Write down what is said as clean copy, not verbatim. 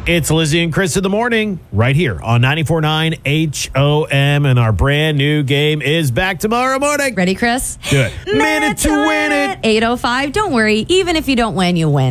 It's Lizzie and Chris in the morning, right here on 94.9 HOM, and our brand new game is back tomorrow morning. Ready, Chris? Do it. Minute to win it. 8:05. Don't worry. Even if you don't win, you win.